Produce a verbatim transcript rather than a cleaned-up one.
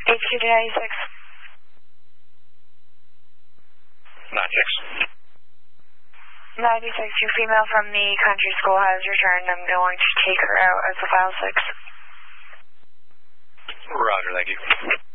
H Q D ninety-six. ninety-six. ninety-six, your female from the country school has returned. I'm going to take her out as a file six. Roger, thank you.